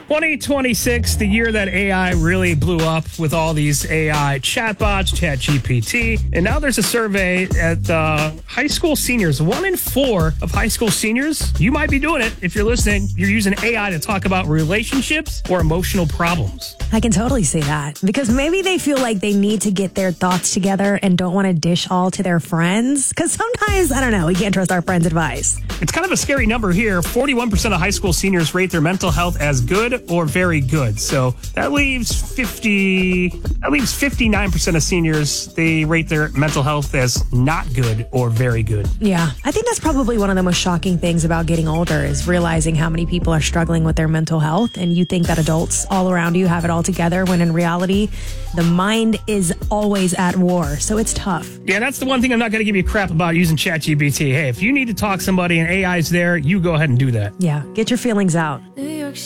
2026, the year that AI really blew up with all these AI chatbots, ChatGPT. And now there's a survey at high school seniors. 1 in 4 of high school seniors, you might be doing it if you're listening. You're using AI to talk about relationships or emotional problems. I can totally see that because maybe they feel like they need to get their thoughts together and don't want to dish all to their friends. Because sometimes, I don't know, we can't trust our friends' advice. It's kind of a scary number here. 41% of high school seniors rate their mental health as good or very good. So that leaves 59% of seniors, they rate their mental health as not good or very good. Yeah, I think that's probably one of the most shocking things about getting older is realizing how many people are struggling with their mental health. And you think that adults all around you have it all together when in reality, the mind is always at war. So it's tough. Yeah, that's the one thing I'm not going to give you crap about using ChatGPT. Hey, if you need to talk to somebody and AI's there, you go ahead and do that. Yeah, get your feelings out.